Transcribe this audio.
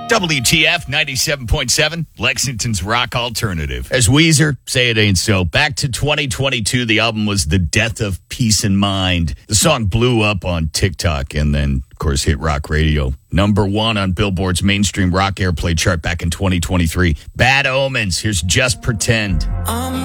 WTF 97.7, Lexington's rock alternative. As Weezer, Say It Ain't So. Back to 2022, the album was The Death of Peace and Mind. The song blew up on TikTok and then, of course, hit rock radio. Number 1 on Billboard's mainstream rock airplay chart back in 2023. Bad Omens. Here's Just Pretend.